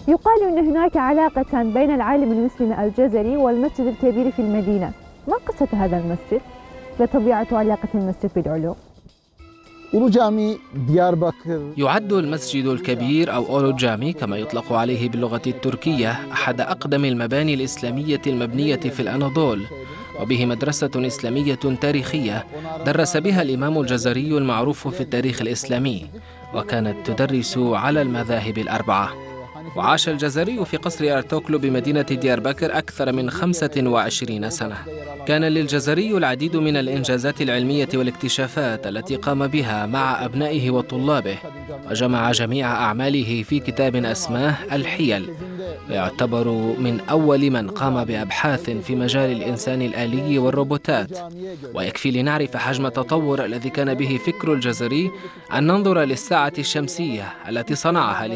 يقال أن هناك علاقة بين العالم المسلم الجزري والمسجد الكبير في المدينة. ما قصة هذا المسجد؟ وطبيعة علاقة المسجد بالعلوم؟ يعد المسجد الكبير أو أولو جامي كما يطلق عليه باللغة التركية أحد أقدم المباني الإسلامية المبنية في الأناضول، وبه مدرسة إسلامية تاريخية درس بها الإمام الجزري المعروف في التاريخ الإسلامي، وكانت تدرس على المذاهب الأربعة. وعاش الجزري في قصر أرطغرل بمدينة ديار بكر أكثر من 25 سنة. كان للجزري العديد من الإنجازات العلمية والاكتشافات التي قام بها مع أبنائه وطلابه، وجمع جميع أعماله في كتاب أسماه الحيل، ويعتبر من أول من قام بأبحاث في مجال الإنسان الآلي والروبوتات. ويكفي لنعرف حجم التطور الذي كان به فكر الجزري أن ننظر للساعة الشمسية التي صنعها